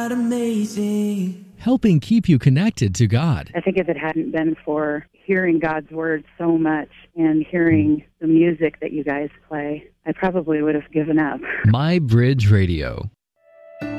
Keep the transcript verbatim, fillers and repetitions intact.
Amazing. Helping keep you connected to God. I think if it hadn't been for hearing God's word so much and hearing the music that you guys play, I probably would have given up. My Bridge Radio.